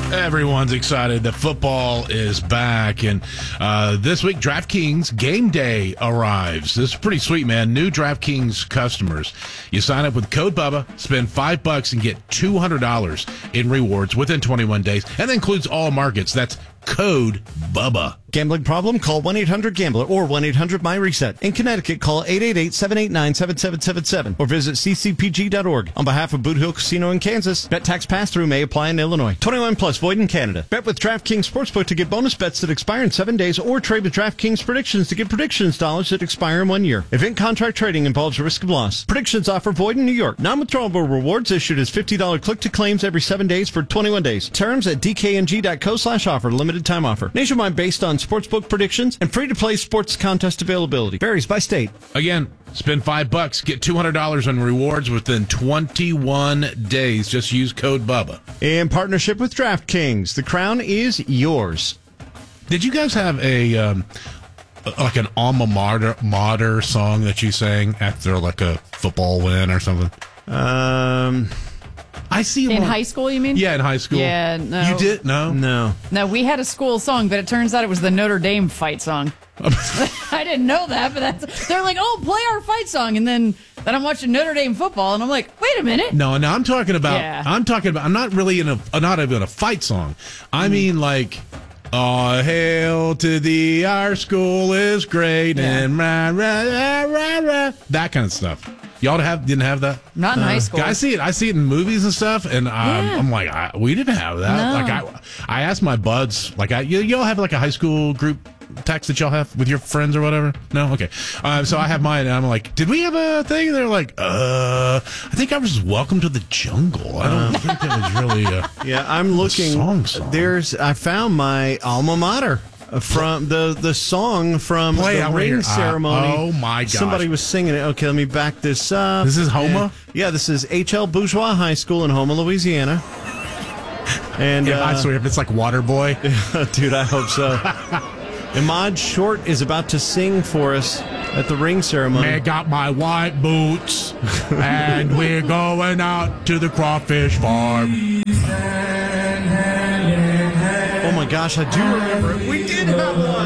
Everyone's excited that football is back, and this week DraftKings Game Day arrives. This is pretty sweet, man. New DraftKings customers, you sign up with code BUBBA, spend $5 and get $200 in rewards within 21 days, and that includes all markets. That's code BUBBA. Gambling problem? Call 1-800-GAMBLER or 1-800-MyReset. In Connecticut, call 888-789-7777 or visit ccpg.org. On behalf of Boot Hill Casino in Kansas, bet tax pass-through may apply in Illinois. 21 plus void in Canada. Bet with DraftKings Sportsbook to get bonus bets that expire in 7 days or trade with DraftKings Predictions to get predictions dollars that expire in 1 year. Event contract trading involves risk of loss. Predictions offer void in New York. Non-withdrawable rewards issued as $50 click-to-claims every 7 days for 21 days. Terms at dkng.co/offer. Limited time offer. Nationwide based on sportsbook predictions and free-to-play sports contest availability. Varies by state. Again, spend $5, get $200 in rewards within 21 days. Just use code BUBBA. In partnership with DraftKings, the crown is yours. Did you guys have a like an alma mater song that you sang after like a football win or something? I see in high school, you mean? Yeah, in high school. Yeah, no. You did? No. No, we had a school song, but it turns out it was the Notre Dame fight song. I didn't know that, but they're like, oh, play our fight song, and then I'm watching Notre Dame football, and I'm like, wait a minute. No, I'm talking about. Yeah. I'm not really not even a fight song. I mean, like, all hail to thee, our school is great, and rah, rah, rah, rah, rah, that kind of stuff. Y'all didn't have that? Not in high school. I see it in movies and stuff, and I'm like, we didn't have that. No. Like, I asked my buds, like, y'all have like a high school group text that y'all have with your friends or whatever? No? Okay. So I have mine, and I'm like, did we have a thing? They're like, I think I was Welcome to the Jungle. I don't think that was really yeah, I'm looking. Song. I found my alma mater. From the song from the ring ceremony. Oh my gosh. Somebody was singing it. Okay, let me back this up. This is Houma? Yeah, this is H.L. Bourgeois High School in Houma, Louisiana. And I swear, if it's like Waterboy. Dude, I hope so. Imad Short is about to sing for us at the ring ceremony. I got my white boots, and we're going out to the crawfish farm. Oh my gosh, I do remember it. We did have one.